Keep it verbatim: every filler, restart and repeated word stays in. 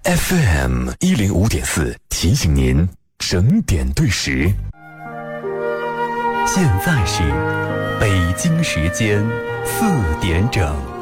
F M 一零五点四提醒您整点对时。 现在是北京时间四点整。